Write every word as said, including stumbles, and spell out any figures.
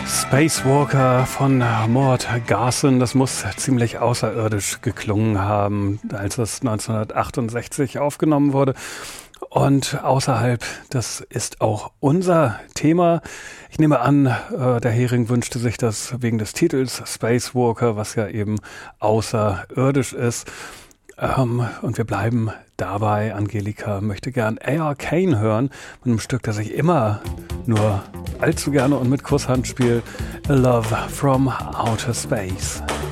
Spacewalker von Mort Garson, das muss ziemlich außerirdisch geklungen haben, als es neunzehnhundertachtundsechzig aufgenommen wurde. Und außerhalb, das ist auch unser Thema. Ich nehme an, äh, der Hering wünschte sich das wegen des Titels Spacewalker, was ja eben außerirdisch ist. Ähm, und wir bleiben dabei. Angelika möchte gern A R Kane hören, mit einem Stück, das ich immer nur allzu gerne und mit Kusshand spiele, A Love from Outer Space.